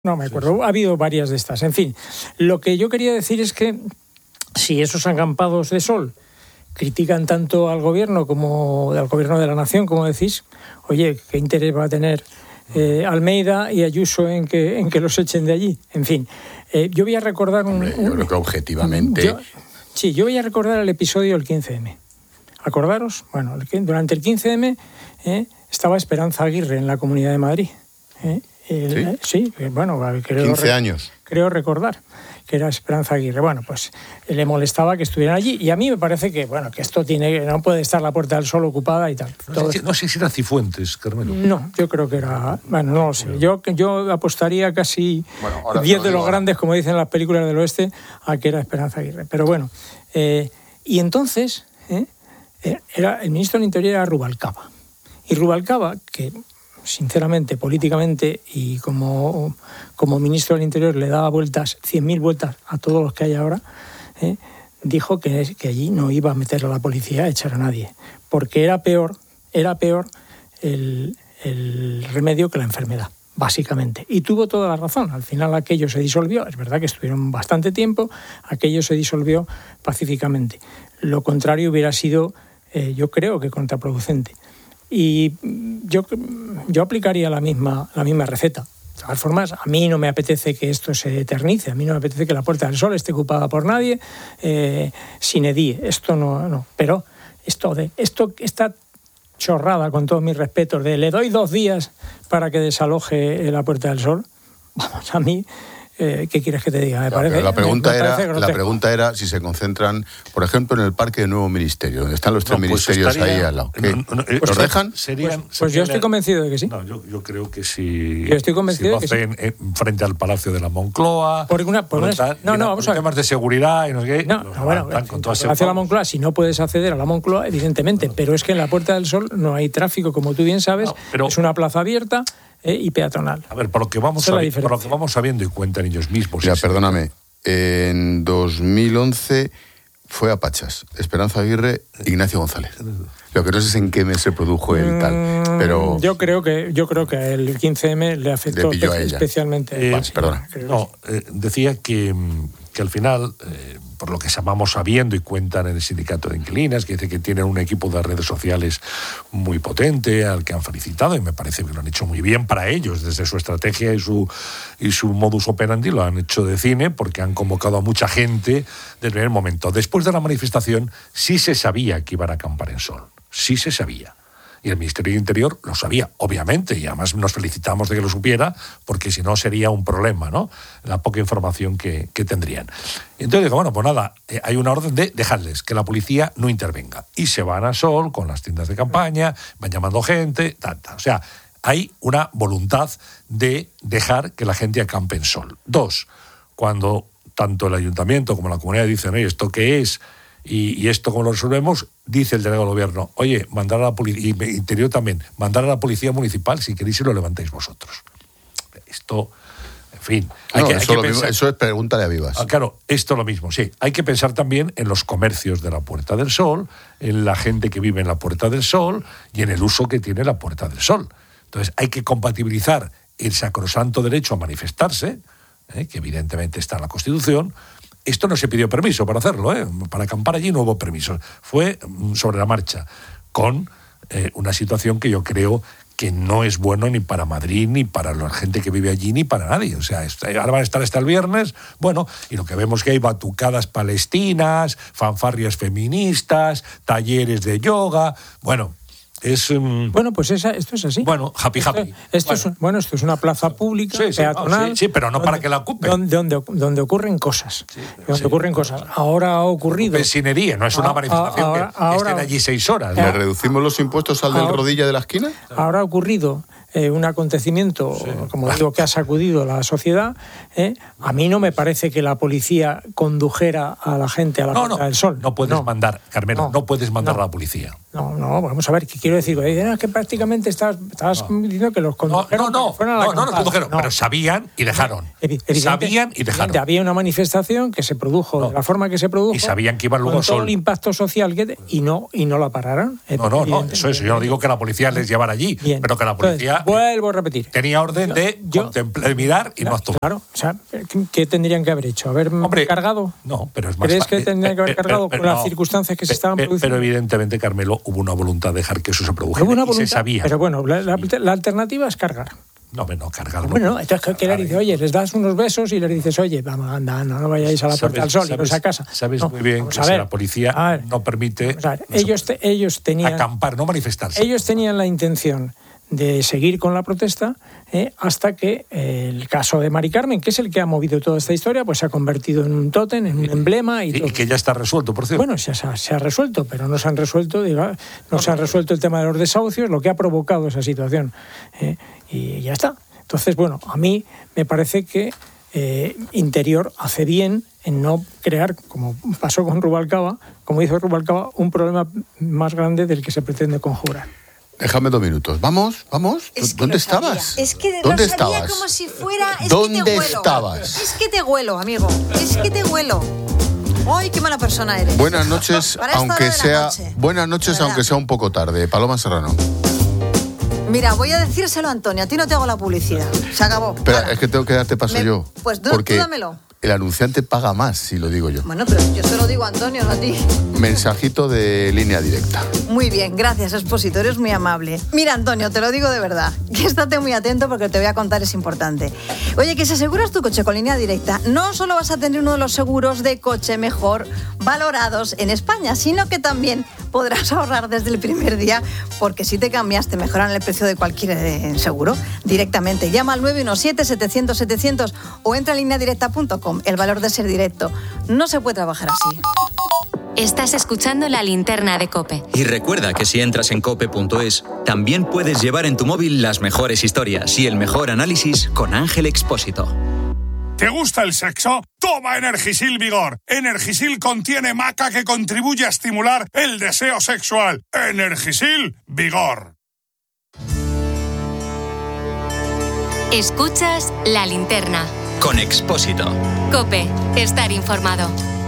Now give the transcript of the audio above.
No me acuerdo, ha habido varias de estas. En fin, lo que yo quería decir es que si esos acampados de sol critican tanto al gobierno como al gobierno de la nación, como decís, oye, ¿qué interés va a tener Almeida y Ayuso en que los echen de allí? En fin, yo voy a recordar yo creo que objetivamente... Yo voy a recordar el episodio del 15M. ¿Acordaros? Bueno, durante el 15M estaba Esperanza Aguirre en la Comunidad de Madrid. Sí, bueno, creo 15 años. Creo recordar que era Esperanza Aguirre. Bueno, pues le molestaba que estuvieran allí. Y a mí me parece que, bueno, que esto no puede estar la Puerta del Sol ocupada y tal. No sé si era Cifuentes, Carmelo. No, yo creo que era... Bueno, no lo sé. Yo apostaría casi 10 de los grandes, como dicen las películas del oeste, a que era Esperanza Aguirre. Pero bueno, y entonces el ministro del Interior era Rubalcaba. Y Rubalcaba, que... sinceramente, políticamente y como ministro del Interior le daba 100.000 vueltas a todos los que hay ahora, dijo que allí no iba a meter a la policía a echar a nadie, porque era peor el remedio que la enfermedad, básicamente. Y tuvo toda la razón. Al final aquello se disolvió. Es verdad que estuvieron bastante tiempo, aquello se disolvió pacíficamente. Lo contrario hubiera sido, yo creo que contraproducente. Y yo aplicaría la misma receta. De todas formas, a mí no me apetece que esto se eternice, a mí no me apetece que la Puerta del Sol esté ocupada por nadie, sin edie. Esto no. Pero esta chorrada, con todos mis respetos, de le doy 2 días para que desaloje la Puerta del Sol, vamos, a mí... ¿qué quieres que te diga? Me parece, la pregunta era si se concentran, por ejemplo, en el Parque del Nuevo Ministerio, donde están los 3 ministerios ahí al lado. ¿Los dejan? Pues yo estoy convencido de que sí. No, yo creo que sí. Yo estoy convencido de que sí. Frente al Palacio de la Moncloa. Vamos a ver. Temas de seguridad y no sé qué. El Palacio de la Moncloa, si no puedes acceder a la Moncloa, evidentemente, pero es que en la Puerta del Sol no hay tráfico, como tú bien sabes, es una plaza abierta. Y peatonal. A ver, por lo que vamos sabiendo y cuentan ellos mismos. Mira, perdóname, en 2011 fue a Pachas, Esperanza Aguirre, Ignacio González. Lo que no sé es en qué mes se produjo el tal, pero... Yo creo que el 15M le afectó especialmente. Perdona. Decía que al final... por lo que vamos sabiendo y cuentan en el sindicato de inquilinas, que dice que tienen un equipo de redes sociales muy potente, al que han felicitado, y me parece que lo han hecho muy bien para ellos, desde su estrategia y su modus operandi, lo han hecho de cine, porque han convocado a mucha gente desde el primer momento. Después de la manifestación, sí se sabía que iban a acampar en Sol, sí se sabía. Y el Ministerio de Interior lo sabía, obviamente, y además nos felicitamos de que lo supiera, porque si no sería un problema, ¿no? La poca información que tendrían. Entonces digo, bueno, pues nada, hay una orden de dejarles, que la policía no intervenga. Y se van a Sol con las tiendas de campaña, van llamando gente, tal. O sea, hay una voluntad de dejar que la gente acampe en Sol. 2, cuando tanto el ayuntamiento como la comunidad dicen, oye, ¿esto qué es? Y esto cómo lo resolvemos, dice el delegado del gobierno, oye, mandar a la policía, y Interior también, mandar a la policía municipal, si queréis y lo levantáis vosotros. Esto, en fin... Eso es pregúntale a Vivas. Claro, esto es lo mismo, sí. Hay que pensar también en los comercios de la Puerta del Sol, en la gente que vive en la Puerta del Sol y en el uso que tiene la Puerta del Sol. Entonces hay que compatibilizar el sacrosanto derecho a manifestarse, que evidentemente está en la Constitución. Esto no se pidió permiso para hacerlo, para acampar allí no hubo permiso. Fue sobre la marcha, con una situación que yo creo que no es bueno ni para Madrid, ni para la gente que vive allí, ni para nadie. O sea, ahora van a estar hasta el viernes, bueno, y lo que vemos es que hay batucadas palestinas, fanfarrias feministas, talleres de yoga, bueno... Bueno, pues esto es así. Bueno, happy. Esto es una plaza pública, peatonal. Sí, pero no para que la ocupen. Donde ocurren cosas. Ocurren cosas. Ahora ha ocurrido... Vecinería, no es una manifestación que estén allí 6 horas. ¿Le reducimos los impuestos al del rodilla de la esquina? Ahora ha ocurrido un acontecimiento, como digo, que ha sacudido la sociedad. A mí no me parece que la policía condujera a la gente a la Puerta del Sol. No puedes mandar, Carmelo, no puedes mandar a la policía. No, vamos a ver, ¿qué quiero decir? Es que prácticamente estabas diciendo que los condujeron fueron a la no los condujeron, pero sabían y dejaron. Sabían y dejaron. Había una manifestación que se produjo de la forma que se produjo. Y sabían que iban luego con todo el impacto social y no la pararon. No, eso es. Yo no digo que la policía les llevara allí, pero que la policía... Entonces, vuelvo a repetir. Tenía orden de mirar y no actuar. Claro, o sea, ¿qué tendrían que haber hecho? ¿Haber cargado? No, pero es más... ¿Crees que tendrían que haber cargado con las circunstancias que se estaban produciendo? Pero evidentemente, Carmelo, hubo una voluntad de dejar que eso se produjera y se sabía. Pero bueno, la alternativa es cargar. No, cargar. Bueno, entonces, ¿qué le dices? Oye, les das unos besos y les dices, oye, vamos, anda, no vayáis a la Puerta del Sol, iros a casa. Sabes muy bien que la policía no permite ellos tenían acampar, no manifestarse. Ellos tenían la intención de seguir con la protesta hasta que el caso de Mari Carmen, que es el que ha movido toda esta historia, pues se ha convertido en un tótem, en un emblema. Y que ya está resuelto, por cierto. Bueno, se ha resuelto, pero no se han resuelto el tema de los desahucios, lo que ha provocado esa situación. Y ya está. Entonces, bueno, a mí me parece que Interior hace bien en no crear, como pasó con Rubalcaba, como hizo Rubalcaba, un problema más grande del que se pretende conjurar. Déjame 2 minutos. Vamos. ¿Dónde estabas? Es que ¿Dónde estabas? Como si fuera... ¿Dónde estabas? Es que te huelo, amigo. Es que te huelo. ¡Ay, qué mala persona eres! Buenas noches, aunque sea un poco tarde. Paloma Serrano. Mira, voy a decírselo a Antonio. A ti no te hago la publicidad. Se acabó. Espera, es que tengo que darte paso yo. Pues tú dámelo. El anunciante paga más, si lo digo yo. Bueno, pero yo se lo digo a Antonio, no a ti. Mensajito de línea directa. Muy bien, gracias, Expósito, eres muy amable. Mira, Antonio, te lo digo de verdad, que estate muy atento porque te voy a contar, es importante. Oye, que si aseguras tu coche con línea directa, no solo vas a tener uno de los seguros de coche mejor valorados en España, sino que también podrás ahorrar desde el primer día, porque si te cambias te mejoran el precio de cualquier seguro directamente. Llama al 917-700-700 o entra a lineadirecta.com. El valor de ser directo. No se puede trabajar así. Estás escuchando La Linterna de COPE. Y recuerda que si entras en cope.es, también puedes llevar en tu móvil las mejores historias y el mejor análisis con Ángel Expósito. ¿Te gusta el sexo? Toma Energisil Vigor. Energisil contiene maca que contribuye a estimular el deseo sexual. Energisil Vigor. Escuchas La Linterna. Con Expósito. COPE. Estar informado.